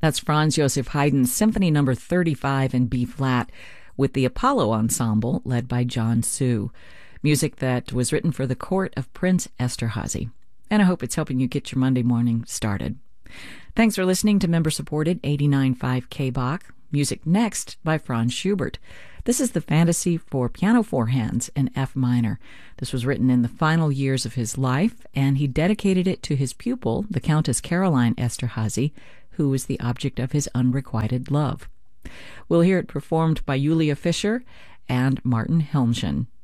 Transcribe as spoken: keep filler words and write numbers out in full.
That's Franz Joseph Haydn's Symphony Number thirty-five in B-flat with the Apollo Ensemble led by John Su. Music that was written for the court of Prince Esterhazy. And I hope it's helping you get your Monday morning started. Thanks for listening to member-supported eighty-nine point five K B A C. Music next by Franz Schubert. This is the Fantasy for Piano Four Hands in F minor. This was written in the final years of his life, and he dedicated it to his pupil, the Countess Caroline Esterhazy, who was the object of his unrequited love. We'll hear it performed by Julia Fischer and Martin Helmchen.